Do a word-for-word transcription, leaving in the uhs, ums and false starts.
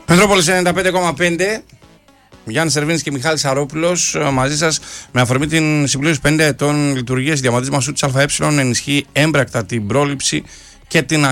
Μετρόπολης ενενήντα πέντε κόμμα πέντε. Γιάννης Σερβίνης και Μιχάλης Αρόπουλος μαζί σας με αφορμή την συμπλήρωση πενήντα ετών λειτουργίας. Η Διαμαντής Μασούτης ΑΕ ενισχύει έμπρακτα την πρόληψη και την